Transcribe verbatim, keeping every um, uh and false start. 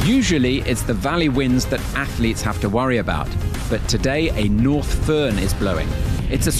Usually, it's the valley winds that athletes have to worry about. But today, a north föhn is blowing. It's a